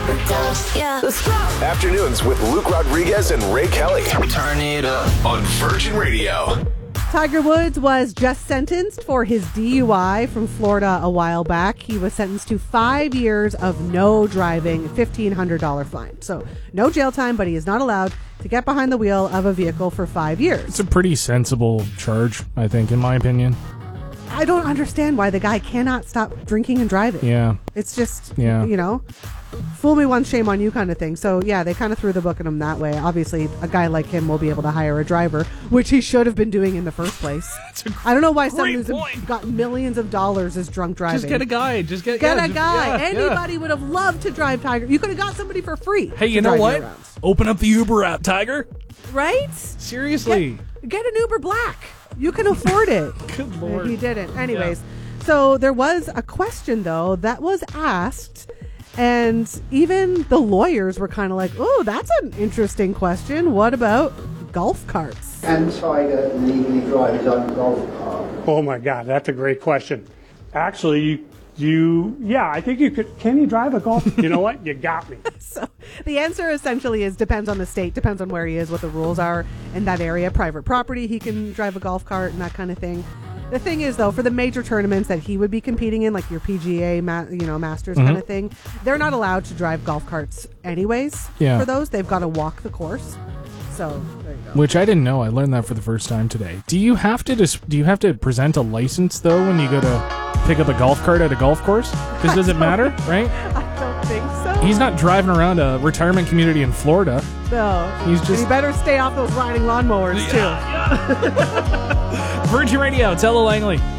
Yeah. Afternoons with Luke Rodriguez and Ray Kelly. Turn it up On Virgin Radio. Tiger Woods was just sentenced for his DUI from Florida a while back. He was sentenced to 5 years of no driving, $1,500 fine. So no jail time, but he is not allowed to get behind the wheel of a vehicle for 5 years. It's a pretty sensible charge, I think, in my opinion. I don't understand why the guy cannot stop drinking and driving. Yeah. It's just, Yeah. you know, fool me once, shame on you kind of thing. So, yeah, they kind of threw the book at him that way. Obviously, a guy like him will be able to hire a driver, which he should have been doing in the first place. I don't know why someone who's got millions of dollars is drunk driving. Just get a guy. Get a guy. Anybody would have loved to drive Tiger. You could have got somebody for free. Hey, you know what? Open up the Uber app, Tiger. Right? Seriously. Get an Uber Black. You can afford it. Good Lord. He didn't. Anyways, so there was a question, though, that was asked, and even the lawyers were kind of like, oh, that's an interesting question. What about golf carts? Can Tiger legally drive his own golf cart? Oh my God, that's a great question. Actually, yeah, I think you could. Can you drive a golf? You know what? You got me. So the answer essentially is depends on the state, depends on where he is, what the rules are in that area. Private property, he can drive a golf cart and that kind of thing. The thing is, though, for the major tournaments that he would be competing in, like your PGA, Masters kind of thing, they're not allowed to drive golf carts anyways. Yeah. For those, they've got to walk the course. So there you go. Which I didn't know. I learned that for the first time today. Do you have to present a license though when you go to pick up a golf cart at a golf course? Because does it matter, right? I don't think so. He's not driving around a retirement community in Florida. No. He's just. And he better stay off those riding lawnmowers too. Virgin Radio, it's Ella Langley.